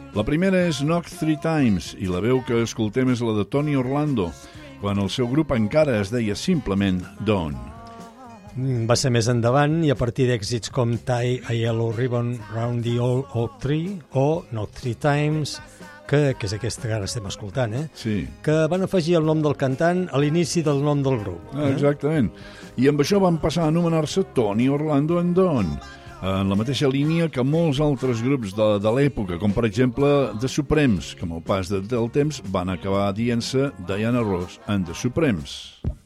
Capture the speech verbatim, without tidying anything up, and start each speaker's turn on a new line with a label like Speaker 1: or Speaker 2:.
Speaker 1: La primera és Knock Three Times i la veu que escoltem és la de Tony Orlando, quan el seu grup encara es deia simplement Dawn.
Speaker 2: Va ser més endavant i a partir d'èxits com Tie a Yellow Ribbon Round the Old Oak Tree o Knock Three Times, que, que és aquesta que ara estem escoltant, eh?
Speaker 1: Sí.
Speaker 2: Que van afegir el nom del cantant a l'inici del nom del grup.
Speaker 1: Ah, exactament. I amb això van passar a anomenar-se Tony Orlando and Dawn, en la mateixa línia que molts altres grups de, de l'època, com per exemple The Supremes, que amb el pas de, del temps van acabar dient-se Diana Ross and The Supremes.